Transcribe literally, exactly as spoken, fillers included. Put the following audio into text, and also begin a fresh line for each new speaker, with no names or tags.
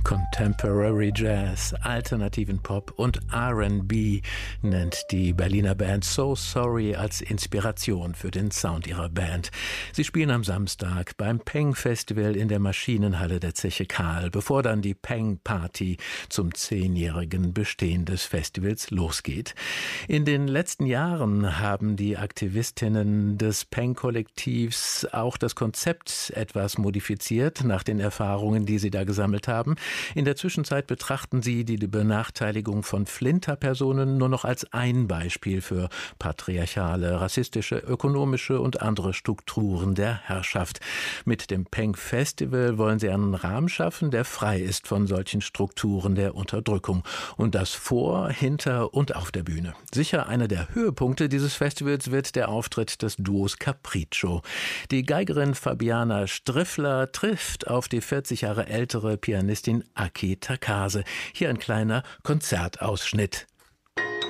Contemporary Jazz, alternativen Pop und R and B nennt die Berliner Band So Sorry als Inspiration für den Sound ihrer Band. Sie spielen am Samstag beim Peng Festival in der Maschinenhalle der Zeche Karl, bevor dann die Peng Party zum zehnjährigen Bestehen des Festivals losgeht. In den letzten Jahren haben die Aktivistinnen des Peng-Kollektivs auch das Konzept etwas modifiziert nach den Erfahrungen, die sie da gesammelt haben. In der Zwischenzeit betrachten sie die Benachteiligung von Flinterpersonen nur noch als ein Beispiel für patriarchale, rassistische, ökonomische und andere Strukturen der Herrschaft. Mit dem Peng Festival wollen sie einen Rahmen schaffen, der frei ist von solchen Strukturen der Unterdrückung. Und das vor, hinter und auf der Bühne. Sicher einer der Höhepunkte dieses Festivals wird der Auftritt des Duos Capriccio. Die Geigerin Fabiana Striffler trifft auf die vierzig Jahre ältere Pianistin Aki Takase. Hier ein kleiner Konzertausschnitt.